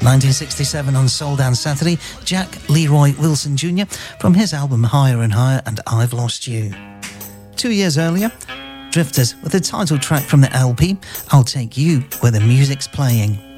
1967 on Soul Dance Saturday, Jack Leroy Wilson Jr. from his album Higher and Higher and I've Lost You. 2 years earlier, Drifters with the title track from the LP, I'll Take You Where the Music's Playing.